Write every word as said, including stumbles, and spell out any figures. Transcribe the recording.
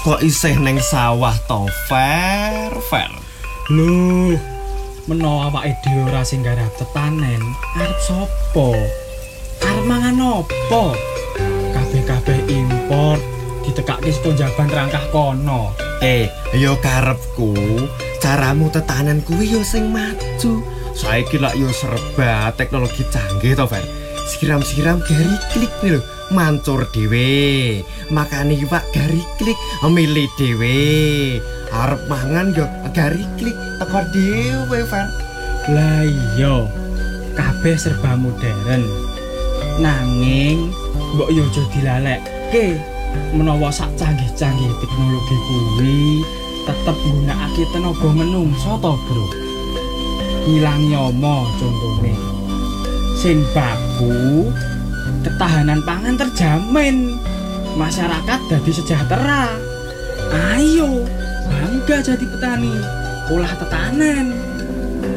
kok isih neng sawah to Fer Fer. Lho, menawa awake dhewe ora sing garap tetanen, arep sapa? Arep mangan apa? Kabeh-kabeh impor ditekake setonjaban rangkah kono. Eh, yo karepku, caramu tetanen kuwi yo sing maju. Saiki lak yo serba teknologi canggih to Fer. Siram-siram gari klik nih lho, mancur dhewe. Makane Pak gari klik milih dhewe. Arep mangan yo gari klik teko dhewe, Fer. Lah iya, kabeh serba modern. Nanging mbok yo aja dilalekke. Menawa sak canggih-canggih teknologi kuwi tetep nggunakake tenaga menungso to, Bro. Ngilangi omo contone. Sing baku, ketahanan pangan terjamin, masyarakat dadi sejahtera. Ayo, bangga jadi petani, olah tetanen.